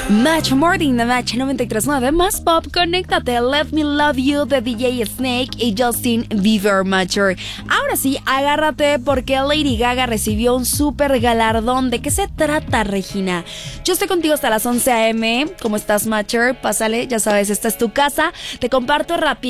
Match Morning de Match 93.9, más pop, conéctate. Let Me Love You de DJ Snake y Justin Bieber, Matcher. Ahora sí, agárrate porque Lady Gaga recibió un súper galardón. ¿De qué se trata, Regina? Yo estoy contigo hasta las 11 a.m. ¿Cómo estás, Matcher? Pásale, ya sabes, esta es tu casa. Te comparto rápido